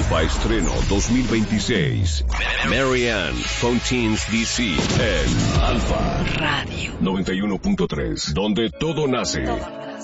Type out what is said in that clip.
Alfa Estreno 2026. Marianne Fontines DC en Alfa Radio 91.3, donde todo nace.